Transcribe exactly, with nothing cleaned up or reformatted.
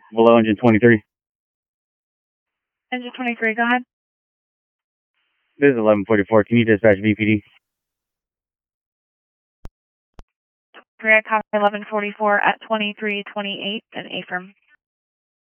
Below engine twenty-three. Engine twenty-three, go ahead. This is eleven forty-four. Can you dispatch V P D? three, I copy eleven forty-four at twenty-three twenty-eight and A firm.